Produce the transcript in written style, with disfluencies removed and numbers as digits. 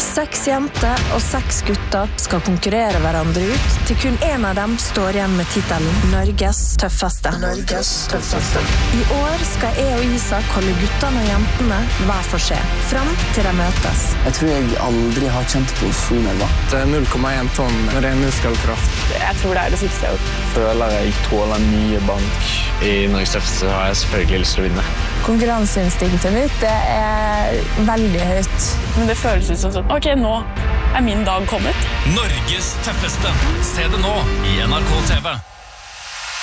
6 jenter og 6 gutter skal konkurrere hverandre ut, til kun en av dem står igjen med titelen Norges tøffeste. I år skal jeg og Isak holde guttene og jentene hver for seg, frem til de møtes. Jeg tror jeg aldri har kjent på Sonelva. Det er 0,1 tonn ren muskelkraft. Jeg tror det er det siste jeg har gjort. Føler jeg tåler mye bank. I Norges tøffeste har jeg selvfølgelig lyst til å vinne. Konkurranseinstinktet mitt, det er veldig høyt. Men det føles ut som sånn, ok, nå er min dag kommet. Norges tøffeste. Se det nå i NRK TV.